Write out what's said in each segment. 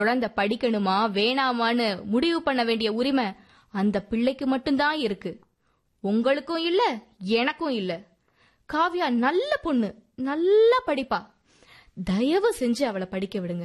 குழந்தை படிக்கணுமா வேணாமான்னு முடிவு பண்ண வேண்டிய உரிமை அந்த பிள்ளைக்கு மட்டும்தான் இருக்கு. உங்களுக்கும் இல்ல, எனக்கும் இல்ல. காவ்யா நல்ல பொண்ணு, நல்லா படிப்பா. தயவு செஞ்சு அவளை படிக்க விடுங்க.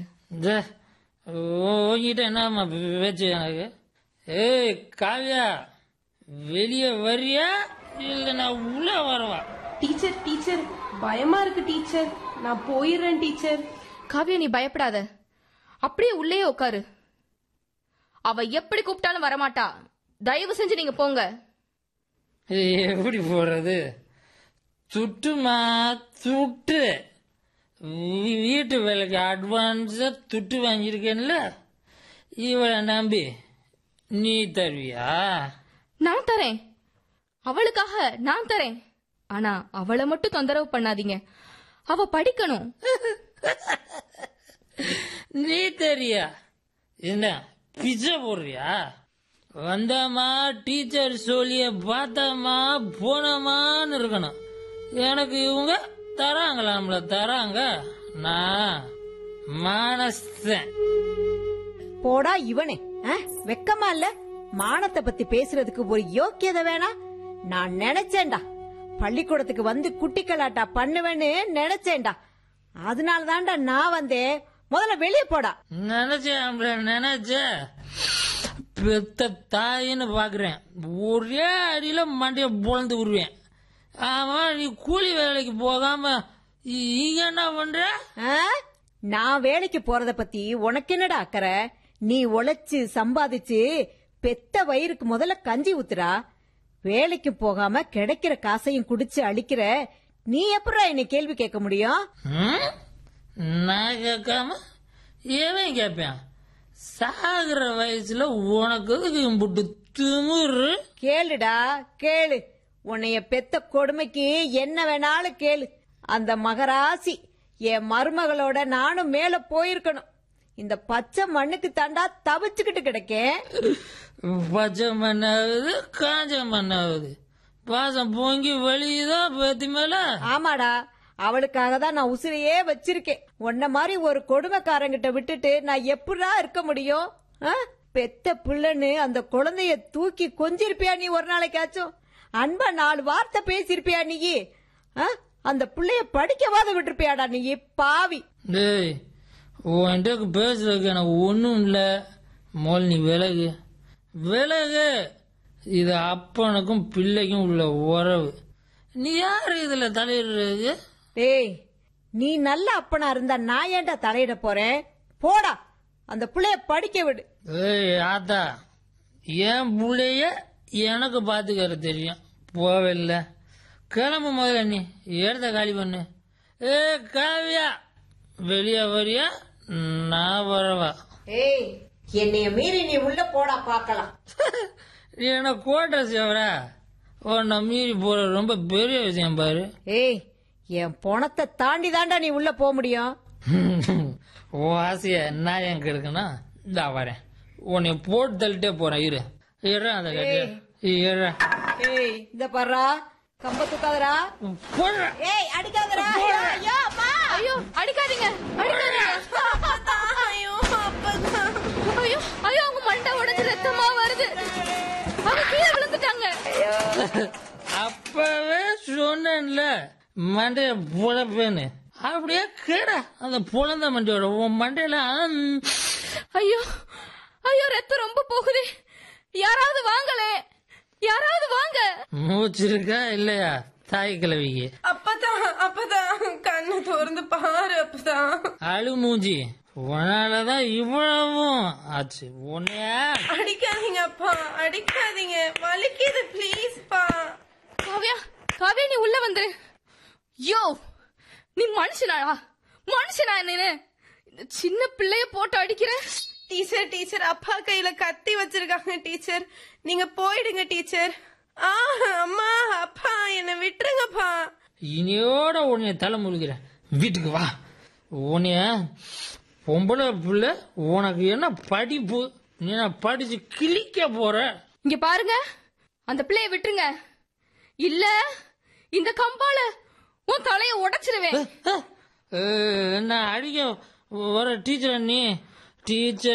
என்னமா பேச்சு எனக்கு? ஏய் காவ்யா, வெளியே வரியா இல்ல நான் உள்ள வரவா? டீச்சர் டீச்சர் பயமா இருக்கு டீச்சர், நான் போயிடுறேன் டீச்சர். காவ்யா நீ பயப்படாத, அப்படியே உள்ளே உட்காரு. அவ எப்படி கூப்பிட்டாலும் வரமாட்டா. தயவு செஞ்சு நீங்க போங்க. எப்படி போறது? துட்டுமா துட்டு, வீட்டு வேலைக்கு அட்வான்ஸா துட்டு வாங்கியிருக்கேன்ல, இவளை நம்பி நீ தருவியா? நான் தரேன், அவளுக்காக நான் தரேன். ஆனா அவளை மட்டும் தொந்தரவு பண்ணாதீங்க, அவ படிக்கணும். நீ தரியா? என்ன பிச்சை போடுறியா? வந்தாமா டீச்சர் சொல்லிய பார்த்தாமா போனமான்னு இருக்கணும். எனக்கு இவங்க தராங்களாம்ல, தராங்க. நான் மானஸ்தன். போடா இவனே, வெக்கமா இல்ல? மானத்தை பத்தி பேசுறதுக்கு ஒரு யோக்கியதை வேணா? நான் நினைச்சேன்டா பள்ளிக்கூடத்துக்கு வந்து குட்டி கலாட்டா பண்ணுவேன்னு நினைச்சேன்டா. அதனாலதான்டா நான் வந்தேன். முதல்ல வெளியே போடா. நினைச்ச பெத்த தாயின்னு பாக்குறேன், ஒரே அடியில மண்டைய பொழந்து விடுவேன். ஆமா, நீ கூலி வேலைக்கு போகாம இங்க என்ன பண்ற? நான் வேலைக்கு போறத பத்தி உனக்கு என்னடா அக்கறை? நீ உழைச்சு சம்பாதிச்சு பெத்த வயிறுக்கு முதல்ல கஞ்சி ஊத்துறா. வேலைக்கு போகாம கிடைக்கிற காசையும் குடிச்சு அழிக்கிற நீ எப்படா என்னை கேள்வி கேட்க முடியும்? நான் கேட்காம ஏன் கேட்பேன்? சாகுற வயசுல உனக்கு இம்புட்டு திமிரு. கேளுடா கேளு, உன்னைய பெத்த கொடுமைக்கு என்ன வேணாலும் கேளு. அந்த மகராசி என் மருமகளோட நானும் மேல போயிருக்கணும். இந்த பச்சை மண்ணுக்கு தாண்டா தவிச்சுக்கிட்டு கிடைக்கேன். பச்சை மண்ணாவது காஞ்ச மண்ணாவது பாசம் பொங்கி வழியுதா பேத்தி மேல. ஆமாடா, அவளுக்காக தான் நான் உசிரையே வச்சிருக்கேன். உன்ன மாதிரி ஒரு கொடுமைக்காரங்கிட்ட விட்டுட்டு நான் எப்படா இருக்க முடியும்? பெத்த பிள்ளைன்னு அந்த குழந்தைய தூக்கி கொஞ்சிருப்பியா நீ? ஒரு நாளைக்காச்சும் அன்பா 4 வார்த்தை பேசிருப்பியா நீ? அந்த பிள்ளைய படிக்கவாத விட்டுருப்பியாடா நீ பாவி? டேய், உன்கிட்ட பேசுறதுக்கு எனக்கு ஒண்ணும் இல்ல. மோல் நீ விலகு விலகு. இது அப்பனுக்கும் பிள்ளைக்கும் உள்ள உறவு. நீ யாரு இதுல தலையிடுறது? டேய், நீ நல்ல அப்பனா இருந்தா நான் ஏன்டா தலையிட போறேன்? போடா, அந்த புள்ளைய படிக்க விடு. ஏய் ஆத்தா, என் புள்ளைய எனக்கு பாத்துக்கிற தெரியும். போவில்ல, கிளம்பு முதல்ல. நீ இடத்த காலி பண்ணு. ஏ காவியா, வெளியே வரியா நான் வரவா? ஏய், என்னைய மீறி நீ உள்ள போடா பாக்கலாம். நீ என்ன கோட்டை சேவரா? உன்னை மீறி போற ரொம்ப பெரிய விஷயம் பாரு. ஏய், என் பணத்தை தாண்டி தாண்டா நீ உள்ள போக முடியும். ஓ ஆசைய நான் எங்க இருக்குன்னா இந்தா வரேன். உன்னை போட்டு தள்ளிட்டே போறேன். இரு இரு அந்த இரு. ஏய், இந்த பாரா, கம்ப தூக்காதரா. ஏய், அடிக்காதரா. ஐயோ அடிக்காதீங்க, அடிக்காதீங்க. ஐயோ ஐயோ ஐயோ, அவங்க மண்டை உடைஞ்சு ரத்தமா வருது. அவங்க கீழே விழுந்துட்டாங்க. அப்பவே சொன்னேன்ல மண்டைய புழப்பேன்னு. அப்படியே கேட அந்த புலந்த மண்டையோட உன் மண்டையில. ஐயோ ஐயோ, ரத்தம் ரொம்ப போகுது. யாராவது வாங்கலே, யாராவது வாங்க. மூச்சிருக்கா இல்லையா தாய் கிழவிக்கு? அப்பதான் கண்ணு திறந்து பாரு. அப்பதான் அழு மூஞ்சி, உன்னாலதான் இவ்வளவும் ஆச்சு. உன்னைய அடிக்காதீங்க அப்பா, அடிக்காதீங்க, வலிக்குது ப்ளீஸ் பா. காவ்யா, காவ்யா நீ உள்ள வந்துரு. யோ, நீ மனுஷனாடா? மனுஷனா என்ன? சின்ன பிள்ளைய போட்டு அடிக்கிற? டீச்சர் டீச்சர், அப்பா கையில கத்தி வச்சிருக்காங்க டீச்சர், நீங்க போயிடுங்க டீச்சர். அம்மா அப்பா என்ன விட்டுருங்கப்பா. இனியோட உன்னைய தலை முழுகிறேன். வீட்டுக்கு வா. உன்னைய பொம்பளை பிள்ளை, உனக்கு என்ன படிப்பு? நீ படிச்சு கிழிக்க போற. இங்க பாருங்க, அந்த பிள்ளைய விட்டுருங்க. இல்ல இந்த கம்பால உன் தலைய உடைச்சிருவேன். என்ன அடிக்க வர டீச்சர்? நீ டீச்சர்